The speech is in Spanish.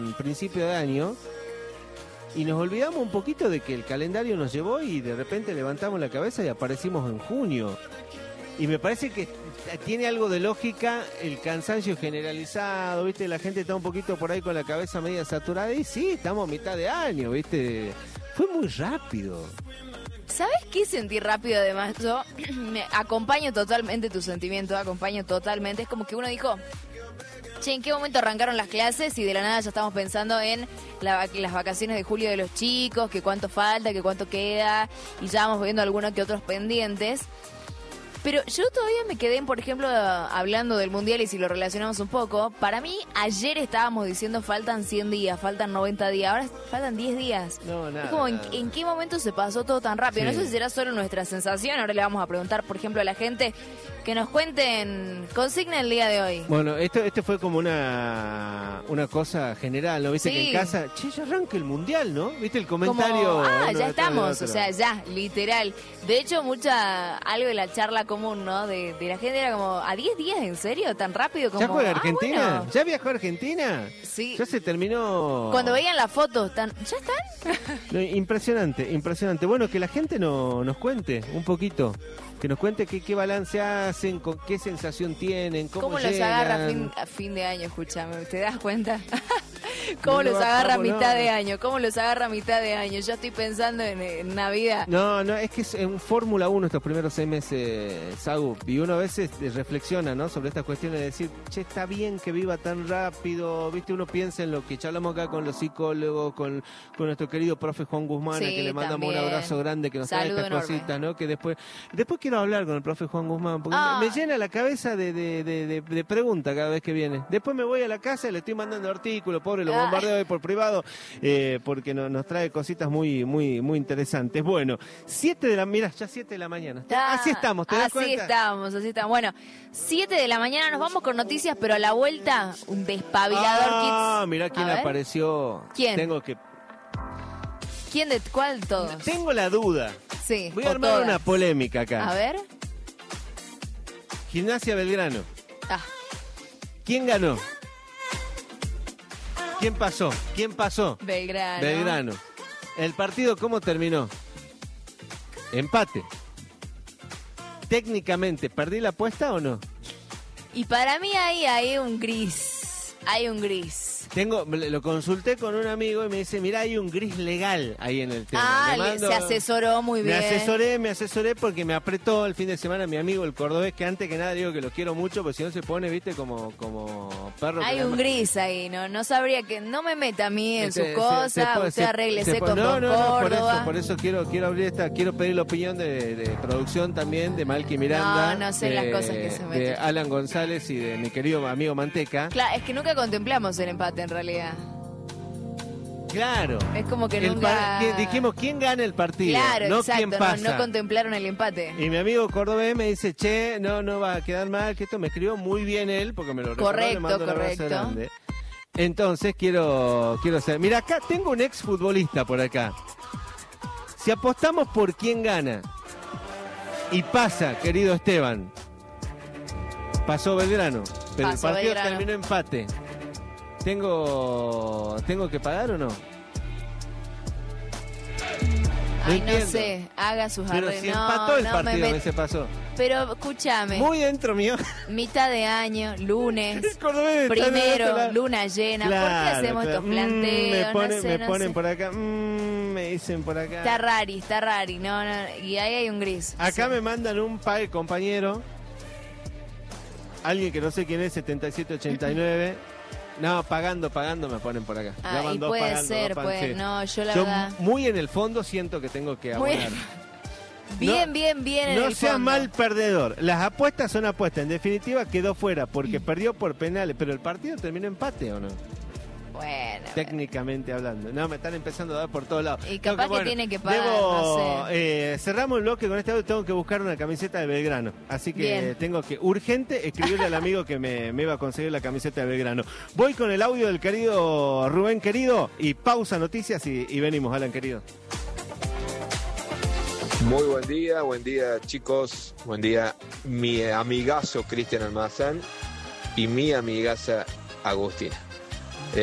en principio de año y nos olvidamos un poquito de que el calendario nos llevó y de repente levantamos la cabeza y aparecimos en junio. Y me parece que tiene algo de lógica el cansancio generalizado, ¿viste? La gente está un poquito por ahí con la cabeza media saturada y sí, estamos a mitad de año, ¿viste? Fue muy rápido. ¿Sabes qué sentí rápido además? Yo me acompaño totalmente tu sentimiento, acompaño totalmente. Es como que uno dijo, che, ¿en qué momento arrancaron las clases? Y de la nada ya estamos pensando en las vacaciones de julio de los chicos, que cuánto falta, que cuánto queda, y ya vamos viendo algunos que otros pendientes. Pero yo todavía me quedé en, por ejemplo, hablando del Mundial y si lo relacionamos un poco, para mí ayer estábamos diciendo faltan 100 días, faltan 90 días, ahora faltan 10 días. No, nada. Es como, ¿en qué momento se pasó todo tan rápido? Sí. No sé si será solo nuestra sensación, ahora le vamos a preguntar, por ejemplo, a la gente que nos cuenten consigna el día de hoy. Bueno, esto fue como una cosa general, ¿no? Viste Sí. que en casa, che, ya arranca el Mundial, ¿no? ¿Viste el comentario? Como, uno ya detrás del estamos, otro. o sea, ya, literal. De hecho, algo de la charla común, ¿no? De la gente era como, ¿a 10 días en serio? ¿Tan rápido? Como, ¿Ya juega Argentina? bueno. ¿Ya viajó a Argentina? Sí. Ya se terminó. Cuando veían las fotos, ¿ya están? No, impresionante, impresionante. Bueno, que la gente nos cuente un poquito. Que nos cuente qué balance hacen, con qué sensación tienen, cómo los llegan. agarra a fin de año? Escúchame, ¿te das cuenta? ¿Cómo No los lo agarra a bajamos, mitad no. de año? ¿Cómo los agarra a mitad de año? Yo estoy pensando en Navidad. No, es que es en Fórmula 1 estos primeros 6 meses, Sagu, y uno a veces reflexiona, ¿no? Sobre estas cuestiones de decir, che, está bien que viva tan rápido, ¿viste? Uno piensa en lo que charlamos acá con los psicólogos, con nuestro querido profe Juan Guzmán, Sí, a que le mandamos un también. abrazo grande, que nos trae Saludo estas enorme. cositas, ¿no? Que después quiero hablar con el profe Juan Guzmán, porque Ay. me llena la cabeza de preguntas cada vez que viene. Después me voy a la casa y le estoy mandando artículos, pobre, lo Ay. bombardeo ahí por privado, porque nos trae cositas muy, muy, muy interesantes. Bueno, 7 de la mañana. Así estamos, ¿te das así cuenta? Así estamos. Bueno, 7 de la mañana nos vamos con noticias, pero a la vuelta, un despabilador Kids. Mirá quién A ver. apareció. ¿Quién? ¿Cuál de todos? Tengo la duda. Sí, Voy a o armar todas. una polémica acá. A ver. Gimnasia Belgrano. Ah, ¿Quién ganó? ¿Quién pasó? Belgrano. Belgrano. ¿El partido cómo terminó? Empate. Técnicamente, ¿perdí la apuesta o no? Y para mí ahí hay un gris. Hay un gris. Lo consulté con un amigo y me dice, mirá, hay un gris legal ahí en el tema. Se asesoró muy bien. Me asesoré porque me apretó el fin de semana mi amigo el cordobés, que antes que nada digo que lo quiero mucho, porque si no se pone, viste, como perro. Hay un gris ahí, no sabría que... No me meta a mí en sus Se cosas, puede- usted arréglese se puede- con Don No, Córdoba. por eso quiero abrir quiero pedir la opinión de producción también, de Malky Miranda. No sé las cosas que se meten. De Alan González y de mi querido amigo Manteca. Claro, es que nunca contemplamos el empate en realidad. Claro. Es como que El nunca... dijimos quién gana el partido, Claro, no exacto, quién pasa. no contemplaron el empate. Y mi amigo cordobés me dice, che, no va a quedar mal, que esto me escribió muy bien él, porque me lo recordó, le mando un abrazo grande. Entonces quiero hacer... Mira, acá tengo un ex futbolista por acá. Si apostamos por quién gana y pasa, querido Esteban, pasó Belgrano, pero Pasó el partido Belgrano. terminó empate. ¿Tengo que pagar o no? Ay, no entiendo. sé, haga sus Pero arreglos. si empató el me partido, met- me se pasó. Pero escúchame, Muy dentro mío. mitad de año, lunes, El cordobés está de primero, otro lado. luna llena. ¿Por qué hacemos estos planteos? Me No ponen sé. por acá. Me dicen por acá. Está rari. No, y ahí hay un gris. Acá Sí. me mandan un pague compañero. Alguien que no sé quién es, 7789. No, pagando me ponen por acá. Ya Ah, van y dos puede pagando, ser, dos pagan, sí. no, yo la Yo verdad... muy en el fondo siento que tengo que Muy- abonar. Bien en No el sea fondo. mal perdedor. Las apuestas son apuestas. En definitiva quedó fuera porque perdió por penales. Pero el partido terminó empate, ¿o no? Bueno. Técnicamente hablando. No, me están empezando a dar por todos lados. Y capaz que tiene que pagar, no cerramos el bloque con este audio. Tengo que buscar una camiseta de Belgrano. Así que Bien. tengo que urgente escribirle al amigo que me iba a conseguir la camiseta de Belgrano. Voy con el audio del querido Rubén querido y pausa noticias y venimos, Alan querido. Muy buen día chicos, buen día mi amigazo Cristian Almazán y mi amigaza Agustina.